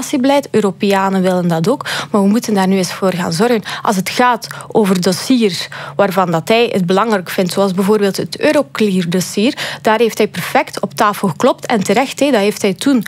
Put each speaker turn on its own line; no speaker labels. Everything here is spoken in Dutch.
migratiebeleid. Europeanen willen dat ook. Maar we moeten daar nu eens voor gaan zorgen. Als het gaat over dossiers waarvan dat hij het belangrijk vindt, zoals bijvoorbeeld het Euroclear-dossier, daar heeft hij perfect op tafel geklopt. En terecht, dat heeft hij toen